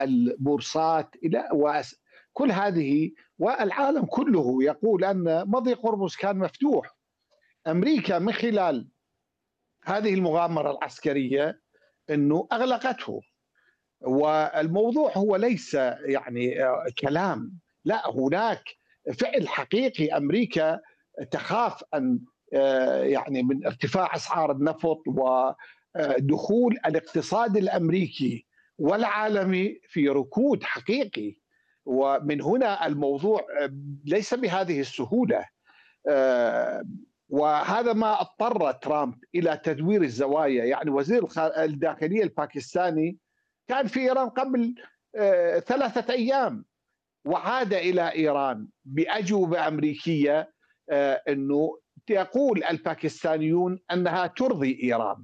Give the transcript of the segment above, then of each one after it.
البورصات إلى كل هذه، والعالم كله يقول أن مضيق هرمز كان مفتوح. أمريكا من خلال هذه المغامرة العسكرية أنه أغلقته. والموضوع هو ليس يعني كلام، لا، هناك فعل حقيقي. أمريكا تخاف أن يعني من ارتفاع أسعار النفط ودخول الاقتصاد الأمريكي والعالمي في ركود حقيقي. ومن هنا الموضوع ليس بهذه السهولة. وهذا ما اضطر ترامب إلى تدوير الزوايا. يعني وزير الداخلية الباكستاني كان في إيران قبل 3 أيام، وعاد إلى إيران بأجوبة أمريكية أنه يقول الباكستانيون أنها ترضي إيران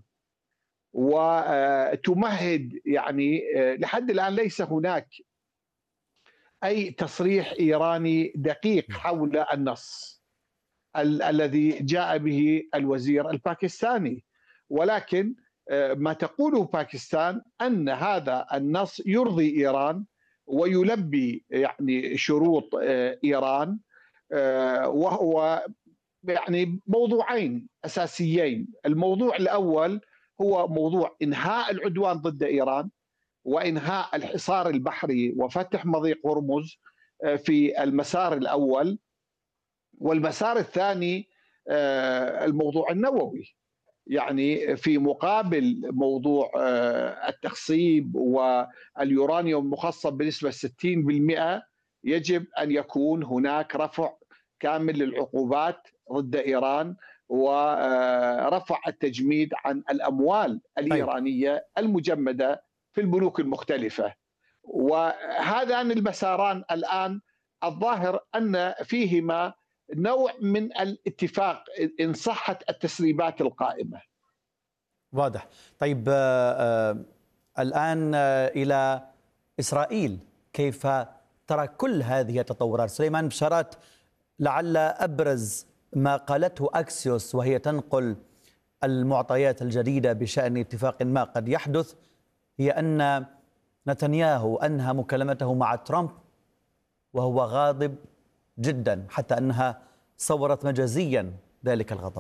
وتمهد. يعني لحد الآن ليس هناك أي تصريح إيراني دقيق حول النص الذي جاء به الوزير الباكستاني، ولكن ما تقوله باكستان أن هذا النص يرضي إيران ويلبي يعني شروط إيران. وهو يعني موضوعين أساسيين. الموضوع الأول هو موضوع إنهاء العدوان ضد إيران وإنهاء الحصار البحري وفتح مضيق هرمز في المسار الأول. والمسار الثاني الموضوع النووي، يعني في مقابل موضوع التخصيب واليورانيوم المخصب بنسبة 60%، يجب أن يكون هناك رفع كامل للعقوبات ضد إيران ورفع التجميد عن الأموال الإيرانية المجمدة في البنوك المختلفة. وهذان المساران الآن الظاهر أن فيهما نوع من الاتفاق إن صحت التسريبات القائمة. واضح. طيب الآن إلى إسرائيل، كيف ترى كل هذه التطورات؟ سليمان بشارات، لعل أبرز ما قالته أكسيوس وهي تنقل المعطيات الجديدة بشأن اتفاق ما قد يحدث، هي أن نتنياهو أنهى مكالمته مع ترامب وهو غاضب جدا، حتى أنها صورت مجازيا ذلك الغضب.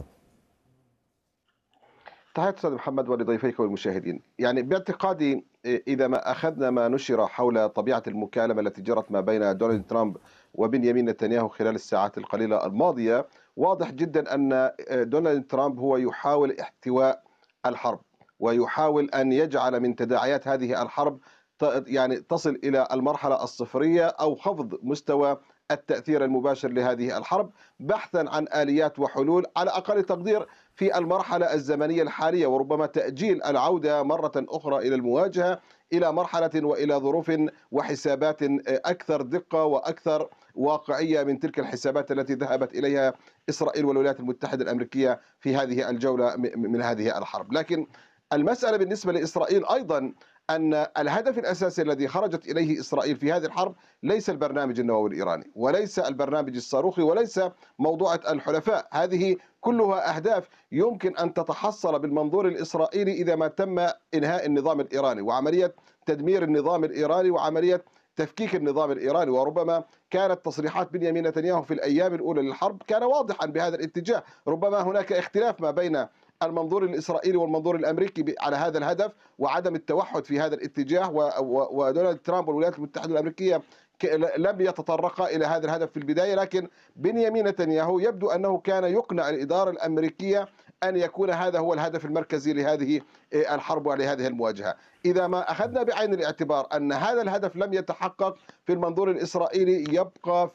تحية أستاذ محمد ولضيفيك والمشاهدين. يعني باعتقادي إذا ما أخذنا ما نشر حول طبيعة المكالمة التي جرت ما بين دونالد ترامب وبنيامين نتنياهو خلال الساعات القليلة الماضية، واضح جدا أن دونالد ترامب هو يحاول احتواء الحرب ويحاول أن يجعل من تداعيات هذه الحرب يعني تصل إلى المرحلة الصفرية أو خفض مستوى التأثير المباشر لهذه الحرب، بحثا عن آليات وحلول على أقل تقدير في المرحلة الزمنية الحالية، وربما تأجيل العودة مرة أخرى إلى المواجهة إلى مرحلة وإلى ظروف وحسابات أكثر دقة وأكثر واقعية من تلك الحسابات التي ذهبت إليها إسرائيل والولايات المتحدة الأمريكية في هذه الجولة من هذه الحرب. لكن المسألة بالنسبة لإسرائيل أيضا أن الهدف الأساسي الذي خرجت إليه إسرائيل في هذه الحرب ليس البرنامج النووي الإيراني وليس البرنامج الصاروخي وليس موضوعة الحلفاء. هذه كلها أهداف يمكن أن تتحصل بالمنظور الإسرائيلي إذا ما تم إنهاء النظام الإيراني وعملية تدمير النظام الإيراني وعملية تفكيك النظام الإيراني. وربما كانت تصريحات بنيامين نتنياهو في الأيام الأولى للحرب كان واضحا بهذا الاتجاه. ربما هناك اختلاف ما بين المنظور الإسرائيلي والمنظور الأمريكي على هذا الهدف وعدم التوحد في هذا الاتجاه، ودونالد ترامب والولايات المتحدة الأمريكية لم يتطرقا إلى هذا الهدف في البداية. لكن بنيامين نتنياهو يبدو أنه كان يقنع الإدارة الأمريكية أن يكون هذا هو الهدف المركزي لهذه الحرب ولهذه المواجهة. إذا ما أخذنا بعين الاعتبار أن هذا الهدف لم يتحقق في المنظور الإسرائيلي، يبقى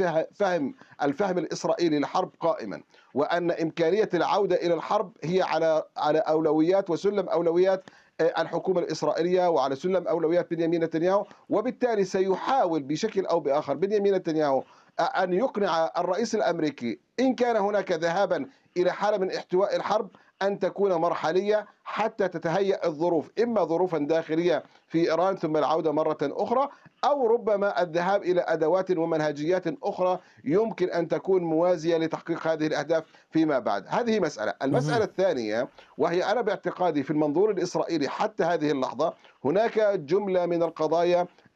الفهم الإسرائيلي للحرب قائما، وأن إمكانية العودة إلى الحرب هي على أولويات وسلم أولويات الحكومة الإسرائيلية وعلى سلم أولويات بنيامين نتنياهو. وبالتالي سيحاول بشكل أو بآخر بنيامين نتنياهو أن يقنع الرئيس الأمريكي إن كان هناك ذهابا إلى حالة من احتواء الحرب أن تكون مرحلية حتى تتهيأ الظروف، إما ظروفا داخلية في إيران ثم العودة مرة أخرى، أو ربما الذهاب إلى أدوات ومنهجيات أخرى يمكن أن تكون موازية لتحقيق هذه الأهداف فيما بعد. هذه مسألة. المسألة الثانية وهي أنا باعتقادي في المنظور الإسرائيلي حتى هذه اللحظة هناك جملة من القضايا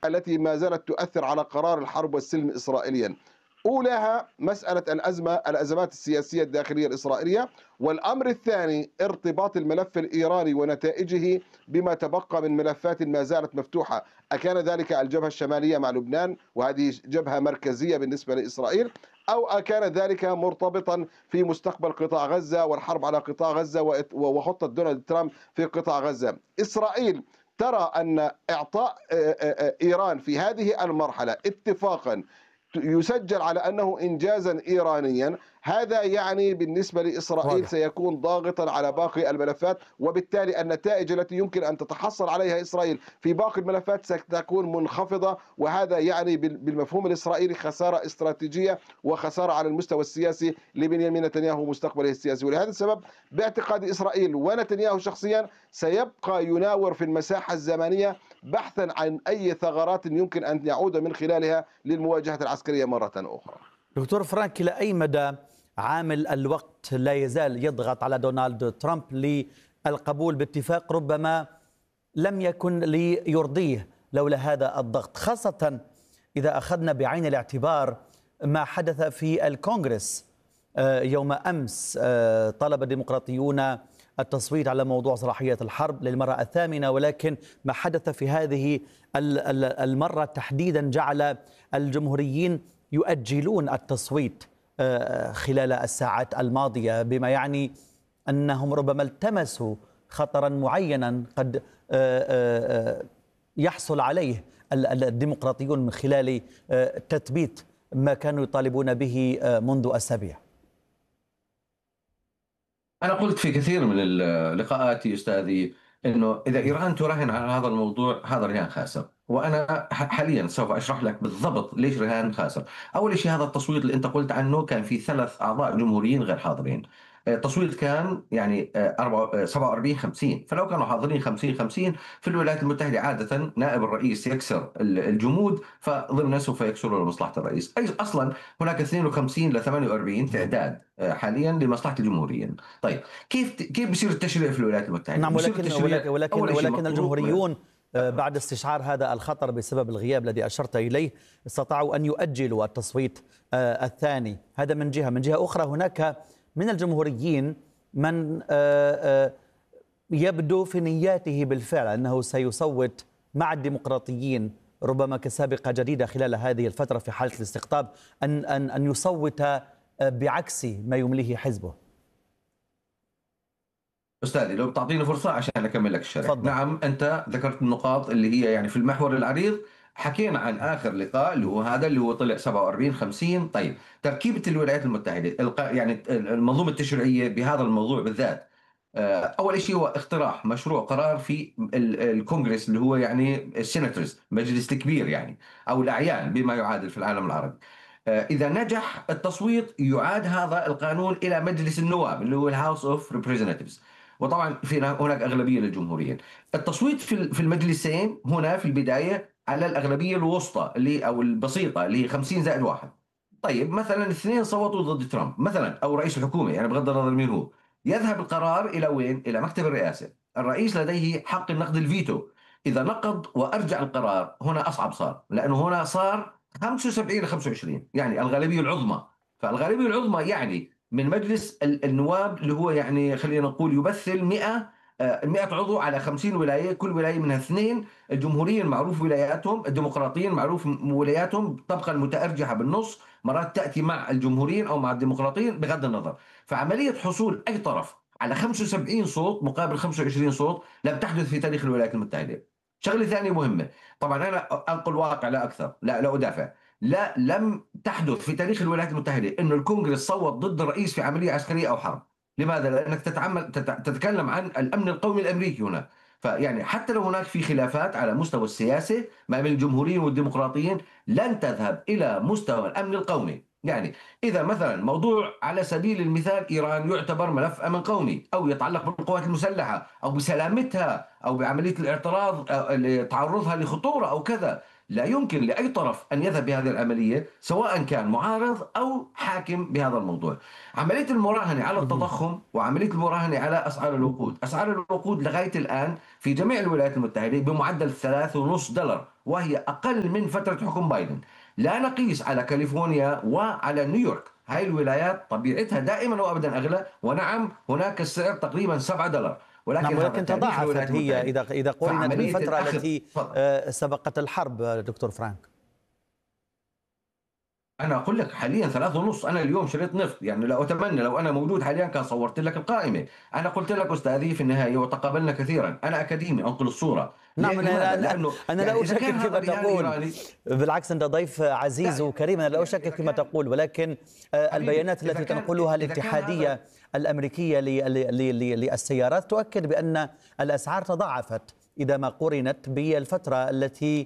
التي ما زالت تؤثر على قرار الحرب والسلم إسرائيليا. أولاها مسألة الأزمات السياسية الداخلية الإسرائيلية، والأمر الثاني ارتباط الملف الإيراني ونتائجه بما تبقى من ملفات ما زالت مفتوحة. أكان ذلك الجبهة الشمالية مع لبنان، وهذه جبهة مركزية بالنسبة لإسرائيل، أو أكان ذلك مرتبطا في مستقبل قطاع غزة والحرب على قطاع غزة وخطة دونالد ترامب في قطاع غزة. إسرائيل ترى أن إعطاء إيران في هذه المرحلة اتفاقا يسجل على أنه إنجازا إيرانيا، هذا يعني بالنسبة لإسرائيل واضح. سيكون ضاغطا على باقي الملفات، وبالتالي النتائج التي يمكن أن تتحصل عليها إسرائيل في باقي الملفات ستكون منخفضة، وهذا يعني بالمفهوم الإسرائيلي خسارة استراتيجية وخسارة على المستوى السياسي لبنيامين نتنياهو ومستقبله السياسي. ولهذا السبب باعتقاد إسرائيل ونتنياهو شخصيا سيبقى يناور في المساحة الزمنية بحثا عن أي ثغرات يمكن أن يعود من خلالها للمواجهة العسكرية مرة أخرى. دكتور فرانك، إلى أي مدى عامل الوقت لا يزال يضغط على دونالد ترامب للقبول باتفاق ربما لم يكن ليرضيه لولا هذا الضغط، خاصة إذا أخذنا بعين الاعتبار ما حدث في الكونغرس يوم أمس؟ طلب الديمقراطيون التصويت على موضوع صلاحية الحرب للمرة الثامنة، ولكن ما حدث في هذه المرة تحديدا جعل الجمهوريين يؤجلون التصويت خلال الساعات الماضية، بما يعني أنهم ربما التمسوا خطرا معينا قد يحصل عليه الديمقراطيون من خلال تثبيت ما كانوا يطالبون به منذ أسابيع. أنا قلت في كثير من لقاءاتي أستاذي أنه إذا إيران تراهن على هذا الموضوع هذا رهان خاسر، وأنا حاليا سوف أشرح لك بالضبط ليش رهان خاسر. أول شيء هذا التصويت اللي أنت قلت عنه كان في 3 أعضاء جمهوريين غير حاضرين. التصويت كان يعني 47-50، فلو كانوا حاضرين 50-50 في الولايات المتحدة عادة نائب الرئيس يكسر الجمود، فضمن سوف يكسروا لمصلحة الرئيس. أي أصلا هناك 52-48 تعداد حاليا لمصلحة الجمهوريين. طيب كيف بيصير التشريع في الولايات المتحدة؟ نعم، ولكن الجمهوريون بعد استشعار هذا الخطر بسبب الغياب الذي أشرت إليه استطاعوا أن يؤجلوا التصويت الثاني. هذا من جهة. من جهة أخرى هناك من الجمهوريين من يبدو في نياته بالفعل أنه سيصوت مع الديمقراطيين ربما كسابقة جديدة خلال هذه الفترة في حالة الاستقطاب أن يصوت بعكس ما يمليه حزبه. أستاذي لو بتعطيني فرصة عشان أكمل لك الشرح. فضل. نعم، أنت ذكرت النقاط اللي هي يعني في المحور العريض. حكينا عن آخر لقاء اللي هو هذا اللي هو طلع 47-50. طيب تركيبة الولايات المتحدة يعني المنظومة التشريعية بهذا الموضوع بالذات، أول شيء هو اقتراح مشروع قرار في الكونغرس اللي هو يعني السيناتورز، مجلس الكبير يعني، أو الأعيان بما يعادل في العالم العربي. إذا نجح التصويت يعاد هذا القانون إلى مجلس النواب اللي هو الهاوس أوف ريبريزنتيفز، وطبعا هناك أغلبية للجمهوريين. التصويت في المجلسين هنا في البداية على الأغلبية الوسطى اللي أو البسيطة اللي هي 50+1. طيب مثلا 2 صوتوا ضد ترامب مثلا أو رئيس الحكومة، يعني بغض النظر مين هو، يذهب القرار إلى وين؟ إلى مكتب الرئاسة. الرئيس لديه حق النقد الفيتو. إذا نقض وأرجع القرار هنا أصعب صار، لأنه هنا صار 75-25، يعني الغالبية العظمى. فالغالبية العظمى يعني من مجلس النواب اللي هو يعني خلينا نقول يمثل 100 عضو على 50 ولاية، كل ولاية منها 2. الجمهوريين معروف ولاياتهم، الديمقراطيين معروف ولاياتهم، طبقا المتأرجحة بالنص مرات تأتي مع الجمهوريين أو مع الديمقراطيين بغض النظر. فعملية حصول أي طرف على 75 صوت مقابل 25 صوت لم تحدث في تاريخ الولايات المتحدة. شغلة ثانية مهمة، طبعا أنا أنقل واقع لا أكثر، لا أدافع. لا، لم تحدث في تاريخ الولايات المتحدة أن الكونغرس صوت ضد الرئيس في عملية عسكرية أو حرب. لماذا؟ لأنك تتكلم عن الأمن القومي الأمريكي هنا. فيعني حتى لو هناك في خلافات على مستوى السياسة ما بين الجمهوريين والديمقراطيين لن تذهب إلى مستوى الأمن القومي. يعني إذا مثلا موضوع على سبيل المثال إيران يعتبر ملف أمن قومي أو يتعلق بالقوات المسلحة أو بسلامتها أو بعملية الاعتراض تعرضها لخطورة أو كذا، لا يمكن لأي طرف أن يذهب بهذه العملية سواء كان معارض أو حاكم بهذا الموضوع. عملية المراهنة على التضخم وعملية المراهنة على أسعار الوقود، أسعار الوقود لغاية الآن في جميع الولايات المتحدة بمعدل $3.50، وهي أقل من فترة حكم بايدن. لا نقيس على كاليفورنيا وعلى نيويورك، هاي الولايات طبيعتها دائما وابدا اغلى، ونعم هناك السعر تقريبا $7، نعم، ولكن ولكن تضاعفت هي إذا قرنت بالفترة التي سبقت الحرب دكتور فرانك. أنا أقول لك حاليا 3.5. أنا اليوم شريت نفط، يعني لو أتمنى لو أنا موجود حاليا كان صورت لك القائمة. أنا قلت لك أستاذي في النهاية وتقابلنا كثيرا، أنا أكاديمي أنقل الصورة. نعم، لأنه أنا لا أشكك فيما تقول، بالعكس أنت ضيف عزيز وكريم، أنا لا أشكك فيما تقول، ولكن البيانات التي تنقلها الاتحادية الأمريكية للسيارات تؤكد بأن الأسعار تضاعفت إذا ما قرنت بالفترة التي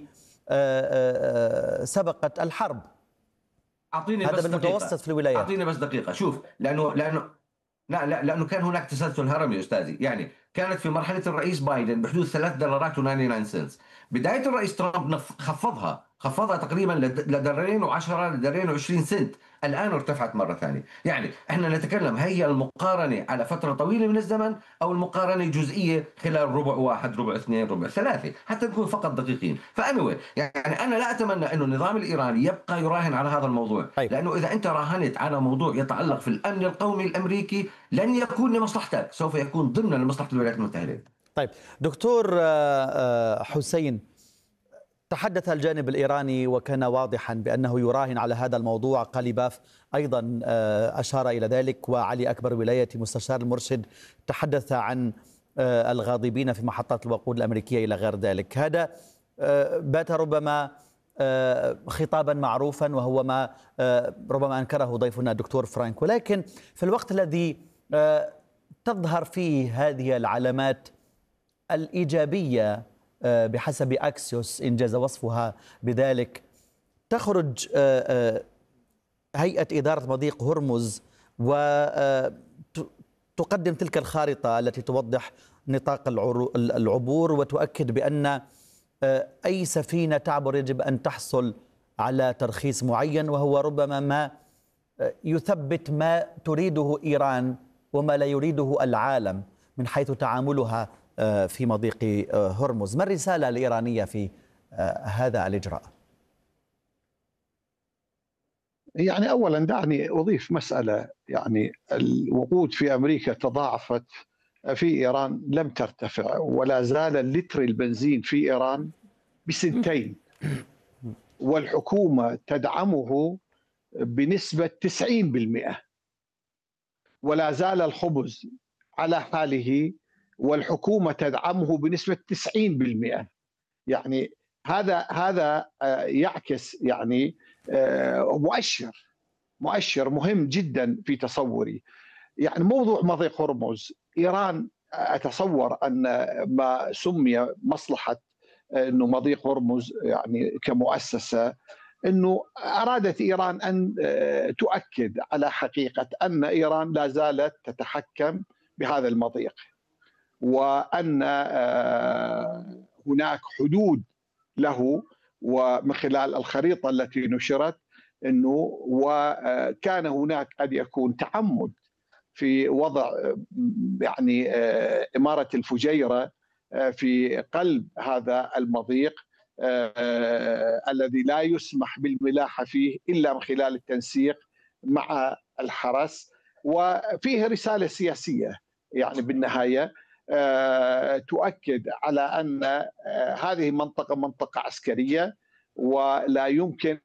سبقت الحرب. أعطيني هذا بس بالمتوسط في الولايات. أعطيني بس دقيقة. شوف، لأنه كان هناك تسلسل هرمي يا أستاذي. يعني كانت في مرحلة الرئيس بايدن بحدود $3.99. بداية الرئيس ترامب خفضها تقريبا $2.10 $2.20. الآن ارتفعت مرة ثانية. يعني احنا نتكلم هي المقارنة على فترة طويلة من الزمن أو المقارنة جزئية خلال ربع واحد، ربع اثنين، ربع ثلاثة، حتى نكون فقط دقيقين. يعني أنا لا أتمنى أنه النظام الإيراني يبقى يراهن على هذا الموضوع. لأنه إذا أنت راهنت على موضوع يتعلق في الأمن القومي الأمريكي لن يكون لمصلحتك، سوف يكون ضمن لمصلحة الولايات المتحدة. طيب دكتور حسين، تحدث الجانب الإيراني وكان واضحا بأنه يراهن على هذا الموضوع. قليباف أيضا أشار إلى ذلك، وعلي أكبر ولايتي مستشار المرشد تحدث عن الغاضبين في محطات الوقود الأمريكية إلى غير ذلك. هذا بات ربما خطابا معروفا، وهو ما ربما أنكره ضيفنا الدكتور فرانك، ولكن في الوقت الذي تظهر فيه هذه العلامات الإيجابية بحسب أكسيوس إنجاز وصفها بذلك، تخرج هيئة إدارة مضيق هرمز وتقدم تلك الخارطة التي توضح نطاق العبور، وتؤكد بأن أي سفينة تعبر يجب أن تحصل على ترخيص معين، وهو ربما ما يثبت ما تريده إيران وما لا يريده العالم من حيث تعاملها في مضيق هرمز. ما الرسالة الإيرانية في هذا الإجراء؟ يعني أولا دعني أضيف مسألة، يعني الوقود في أمريكا تضاعفت، في إيران لم ترتفع، ولا زال اللتر البنزين في إيران ب2 والحكومة تدعمه بنسبة 90%، ولا زال الخبز على حاله والحكومة تدعمه بنسبة 90%. يعني هذا يعكس يعني مؤشر مهم جدا في تصوري. يعني موضوع مضيق هرمز، إيران أتصور أن ما سمي مصلحة أنه مضيق هرمز يعني كمؤسسة، أنه أرادت إيران أن تؤكد على حقيقة أن إيران لا زالت تتحكم بهذا المضيق، وأن هناك حدود له، ومن خلال الخريطة التي نشرت أنه وكان هناك أن يكون تعمد في وضع يعني إمارة الفجيرة في قلب هذا المضيق الذي لا يسمح بالملاحة فيه إلا من خلال التنسيق مع الحرس. وفيه رسالة سياسية يعني بالنهاية تؤكد على أن هذه منطقة عسكرية ولا يمكن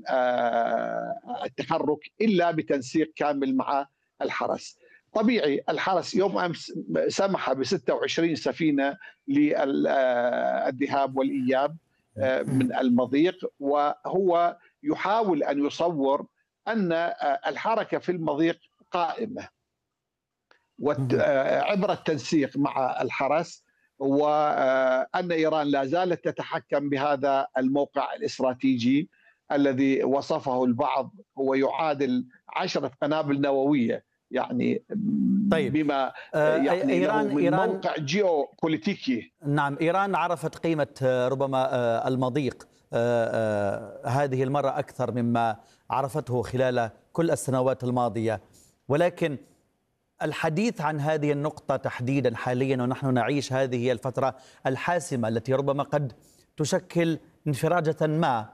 التحرك إلا بتنسيق كامل مع الحرس. طبيعي الحرس يوم أمس سمح ب26 سفينة للذهاب والإياب من المضيق، وهو يحاول أن يصور أن الحركة في المضيق قائمة وعبر التنسيق مع الحرس، وأن إيران لا زالت تتحكم بهذا الموقع الاستراتيجي الذي وصفه البعض هو يعادل 10 قنابل نووية، يعني طيب. بما يعني إيران من موقع جيوبوليتيكي. نعم، إيران عرفت قيمة ربما المضيق هذه المرة أكثر مما عرفته خلال كل السنوات الماضية. ولكن الحديث عن هذه النقطة تحديدا حاليا ونحن نعيش هذه الفترة الحاسمة التي ربما قد تشكل انفراجة ما